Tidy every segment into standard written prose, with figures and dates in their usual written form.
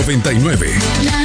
99. La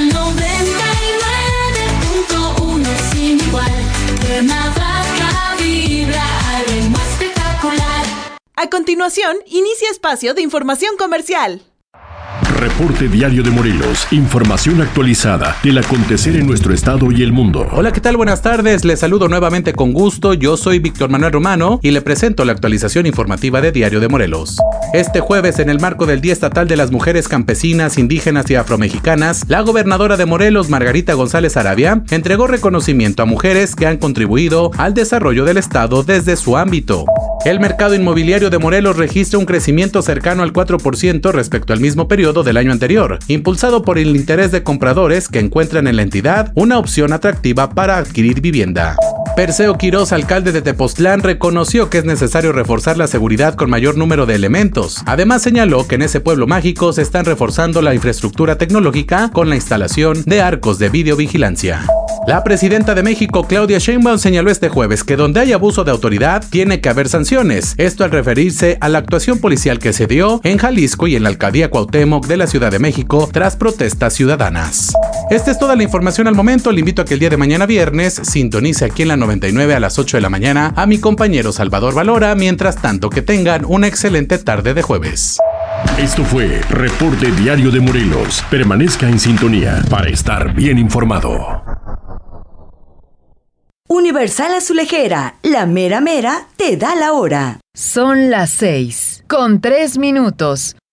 99.1 sin igual. Cuernavaca vibra al ritmo espectacular. A continuación, inicia espacio de información comercial. Reporte Diario de Morelos. Información actualizada del acontecer en nuestro estado y el mundo. Hola, ¿qué tal? Buenas tardes. Les saludo nuevamente con gusto. Yo soy Víctor Manuel Romano y le presento la actualización informativa de Diario de Morelos. Este jueves, en el marco del Día Estatal de las Mujeres Campesinas, Indígenas y Afromexicanas, la gobernadora de Morelos, Margarita González Arabia, entregó reconocimiento a mujeres que han contribuido al desarrollo del estado desde su ámbito. El mercado inmobiliario de Morelos registra un crecimiento cercano al 4% respecto al mismo periodo del año anterior, impulsado por el interés de compradores que encuentran en la entidad una opción atractiva para adquirir vivienda. Perseo Quirós, alcalde de Tepoztlán, reconoció que es necesario reforzar la seguridad con mayor número de elementos. Además, señaló que en ese pueblo mágico se están reforzando la infraestructura tecnológica con la instalación de arcos de videovigilancia. La presidenta de México, Claudia Sheinbaum, señaló este jueves que donde hay abuso de autoridad, tiene que haber sanciones. Esto al referirse a la actuación policial que se dio en Jalisco y en la alcaldía Cuauhtémoc de la Ciudad de México tras protestas ciudadanas. Esta es toda la información al momento. Le invito a que el día de mañana viernes sintonice aquí en la 99 a las 8 de la mañana a mi compañero Salvador Valora. Mientras tanto, que tengan una excelente tarde de jueves. Esto fue Reporte Diario de Morelos. Permanezca en sintonía para estar bien informado. Universal Azulejera, la mera mera te da la hora. Son las 6:03.